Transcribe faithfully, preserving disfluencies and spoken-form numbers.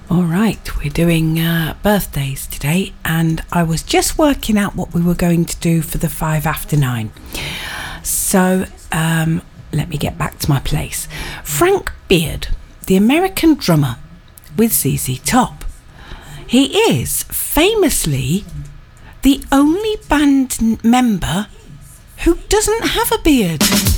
All right, we're doing uh, birthdays today, and I was just working out what we were going to do for the five after nine. So um, let me get back to my place. Frank Beard, the American drummer with Z Z Top. He is famously the only band member who doesn't have a beard.